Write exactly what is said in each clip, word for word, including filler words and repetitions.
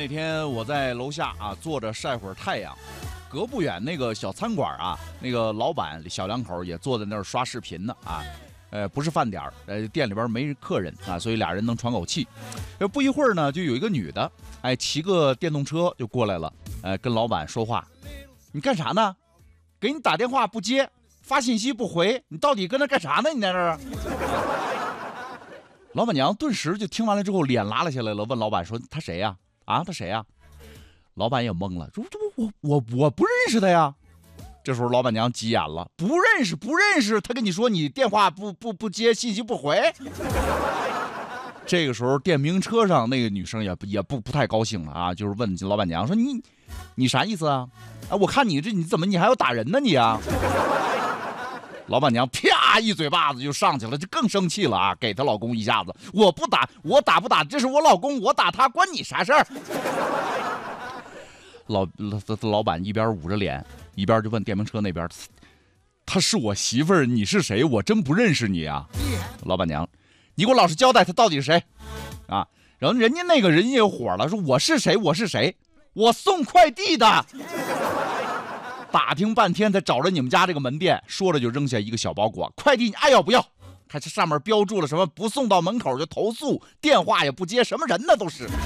那天我在楼下啊坐着晒会儿太阳，隔不远那个小餐馆啊，那个老板小两口也坐在那儿刷视频呢啊。呃，不是饭点儿，呃，店里边没客人啊，所以俩人能喘口气。呃，不一会儿呢，就有一个女的，哎，骑个电动车就过来了，呃，跟老板说话。你干啥呢？给你打电话不接，发信息不回，你到底跟那干啥呢？你在这儿？老板娘顿时就听完了之后，脸拉了下来了，问老板说：“他谁呀？啊，他谁呀？”老板也懵了，说：“这我我我不认识他呀。”这时候老板娘急眼了，不认识不认识，他跟你说你电话不不不接，信息不回。这个时候电瓶车上那个女生也也不不太高兴了啊，就是问老板娘说你你啥意思啊？啊，我看你这你怎么你还要打人呢你啊？老板娘啪一嘴巴子就上去了，就更生气了啊，给她老公一下子，我不打我打不打这是我老公，我打他关你啥事儿？老老老板一边捂着脸，一边就问电瓶车那边：“她是我媳妇儿，你是谁？我真不认识你啊！”老板娘，你给我老实交代，她到底是谁？啊！然后人家那个人也火了，说我是谁？我是谁？我送快递的。打听半天才找着你们家这个门店，说着就扔下一个小包裹，快递你爱要不要？看这上面标注了什么，不送到门口就投诉，电话也不接，什么人呢都是。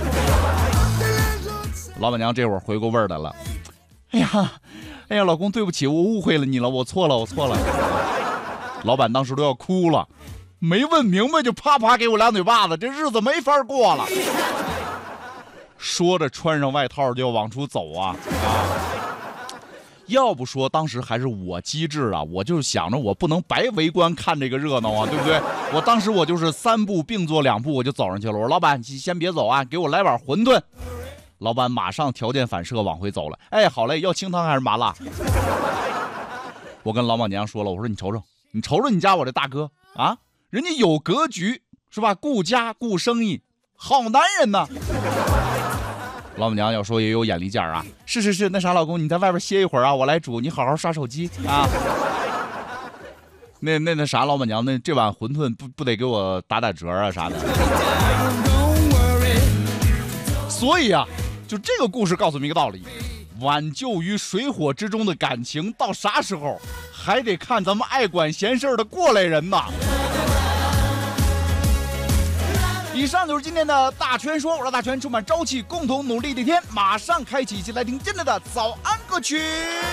老板娘这会儿回过味儿来了，哎呀，哎呀，老公对不起，我误会了你了，我错了，我错了。老板当时都要哭了，没问明白就啪啪给我两嘴巴子，这日子没法过了。说着穿上外套就要往出走啊啊！要不说当时还是我机智啊，我就想着我不能白围观看这个热闹啊，对不对？我当时我就是三步并作两步我就走上去了，我说老板你先别走啊，给我来碗馄饨。老板马上条件反射往回走了，哎，好嘞，要清汤还是麻辣？我跟老板娘说了，我说你瞅瞅，你瞅瞅你家我这大哥啊，人家有格局是吧？顾家顾生意，好男人呐。老板娘要说也有眼力见啊，是是是，那啥，老公你在外边歇一会儿啊，我来煮，你好好刷手机啊。那那那啥，老板娘，那这碗馄饨不不得给我打打折啊啥的？所以啊。就这个故事告诉我们一个道理，挽救于水火之中的感情到啥时候还得看咱们爱管闲事的过来人呐。以上就是今天的大全说，我是大全，充满朝气，共同努力的一天马上开启，一起来听今天的早安歌曲。